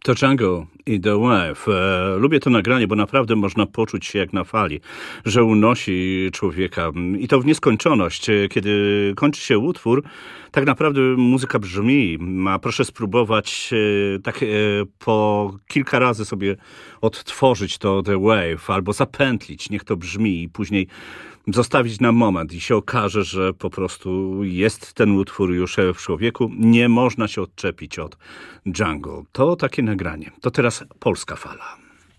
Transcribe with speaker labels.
Speaker 1: To Jungle i The Wave. Lubię to nagranie, bo naprawdę można poczuć się jak na fali, że unosi człowieka. I to w nieskończoność. Kiedy kończy się utwór, tak naprawdę muzyka brzmi. A proszę spróbować tak po kilka razy sobie odtworzyć to The Wave albo zapętlić. Niech to brzmi i później zostawić na moment i się okaże, że po prostu jest ten utwór już w człowieku. Nie można się odczepić od Jungle. To takie nagranie. To teraz polska fala.